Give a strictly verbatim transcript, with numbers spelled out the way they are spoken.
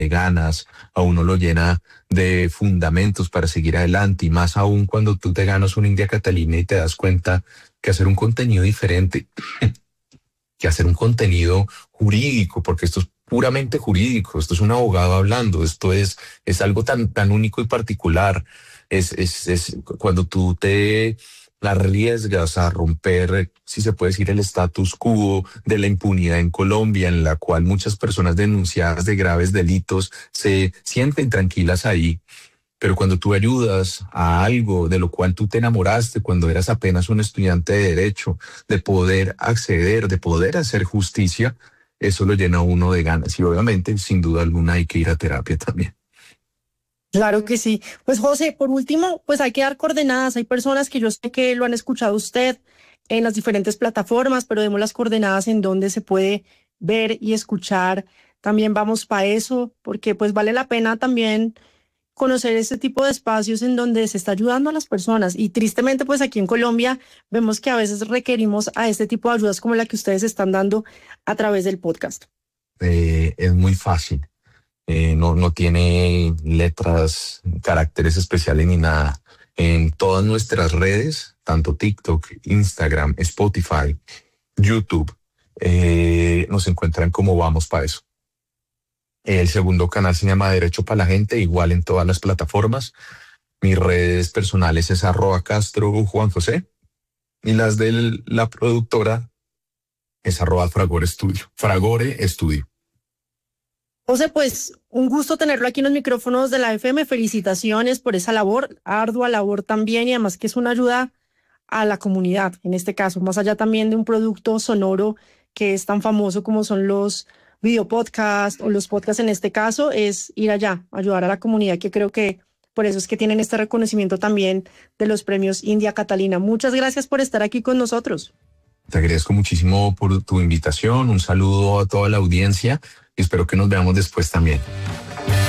de ganas, a uno lo llena de fundamentos para seguir adelante, y más aún cuando tú te ganas una India Catalina y te das cuenta que hacer un contenido diferente, que hacer un contenido jurídico, porque esto es puramente jurídico, esto es un abogado hablando, esto es, es algo tan, tan único y particular, es, es, es cuando tú te arriesgas a romper, si se puede decir, el status quo de la impunidad en Colombia, en la cual muchas personas denunciadas de graves delitos se sienten tranquilas ahí. Pero cuando tú ayudas a algo de lo cual tú te enamoraste cuando eras apenas un estudiante de derecho, de poder acceder, de poder hacer justicia, eso lo llena a uno de ganas. Y obviamente, sin duda alguna, hay que ir a terapia también. Claro que sí. Pues José, por último, pues hay que dar coordenadas. Hay personas que yo sé que lo han escuchado usted en las diferentes plataformas, pero demos las coordenadas en donde se puede ver y escuchar. También vamos para eso, porque pues vale la pena también conocer este tipo de espacios en donde se está ayudando a las personas. Y tristemente, pues aquí en Colombia vemos que a veces requerimos a este tipo de ayudas como la que ustedes están dando a través del podcast. Eh, es muy fácil. Eh, no, no tiene letras, caracteres especiales ni nada. En todas nuestras redes, tanto TikTok, Instagram, Spotify, YouTube, eh, nos encuentran como Vamos para eso. El segundo canal se llama Derecho para la Gente, igual en todas las plataformas. Mis redes personales es arroba Castro Juan José, y las de la productora es arroba Fragore Studio. Fragore Studio. José, pues un gusto tenerlo aquí en los micrófonos de la F M. Felicitaciones por esa labor, ardua labor también, y además que es una ayuda a la comunidad, en este caso, más allá también de un producto sonoro que es tan famoso como son los videopodcasts o los podcasts en este caso, es ir allá, ayudar a la comunidad, que creo que por eso es que tienen este reconocimiento también de los premios India Catalina. Muchas gracias por estar aquí con nosotros. Te agradezco muchísimo por tu invitación, un saludo a toda la audiencia y espero que nos veamos después también.